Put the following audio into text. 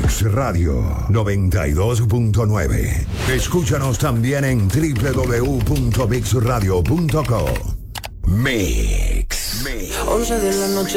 Mix Radio 92.9. Escúchanos también en www.mixradio.co. Mix. 11 de la noche